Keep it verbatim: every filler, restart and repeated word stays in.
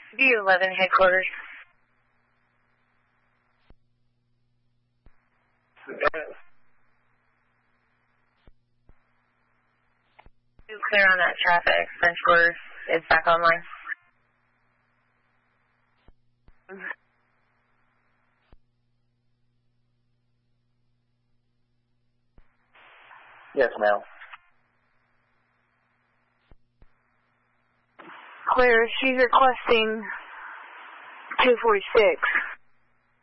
D eleven headquarters. Clear on that traffic. French quarters is back online. Yes, ma'am. Clear. She's requesting two forty-six.